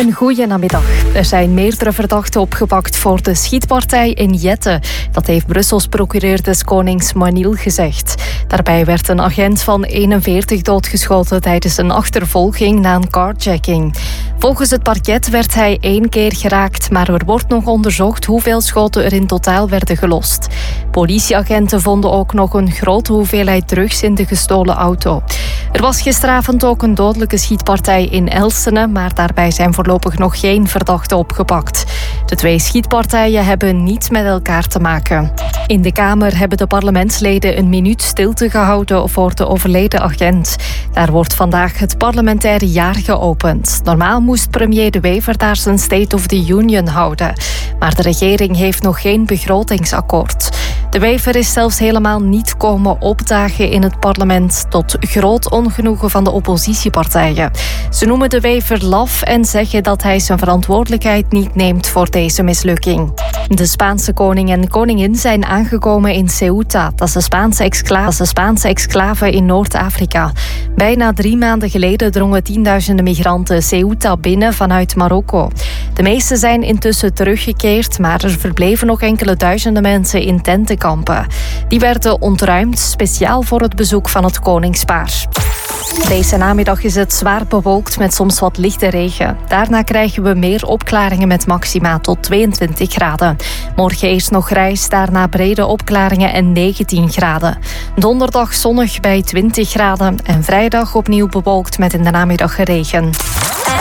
Een goeie namiddag. Er zijn meerdere verdachten opgepakt voor de schietpartij in Jette. Dat heeft Brussels procureur des Konings Manil gezegd. Daarbij werd een agent van 41 doodgeschoten tijdens een achtervolging na een carjacking. Volgens het parket werd hij 1 keer geraakt, maar er wordt nog onderzocht hoeveel schoten er in totaal werden gelost. Politieagenten vonden ook nog een grote hoeveelheid drugs in de gestolen auto. Er was gisteravond ook een dodelijke schietpartij in Elsene, maar daarbij zijn voorlopig nog geen verdachten opgepakt. De 2 schietpartijen hebben niets met elkaar te maken. In de Kamer hebben de parlementsleden een minuut stilte gehouden voor de overleden agent. Daar wordt vandaag het parlementaire jaar geopend. Normaal moest premier De Wever daar zijn State of the Union houden. Maar de regering heeft nog geen begrotingsakkoord. De Wever is zelfs helemaal niet komen opdagen in het parlement, tot groot ongenoegen van de oppositiepartijen. Ze noemen De Wever laf en zeggen dat hij zijn verantwoordelijkheid niet neemt voor deze mislukking. De Spaanse koning en koningin zijn aangekomen in Ceuta. Dat is de Spaanse exclave in Noord-Afrika. Bijna 3 maanden geleden drongen tienduizenden migranten Ceuta binnen vanuit Marokko. De meeste zijn intussen teruggekeerd, maar er verbleven nog enkele duizenden mensen in tentenkampen. Die werden ontruimd, speciaal voor het bezoek van het koningspaar. Deze namiddag is het zwaar bewolkt met soms wat lichte regen. Daarna krijgen we meer opklaringen met maxima tot 22 graden. Morgen eerst nog grijs, daarna brede opklaringen en 19 graden. Donderdag zonnig bij 20 graden en vrijdag opnieuw bewolkt met in de namiddag regen.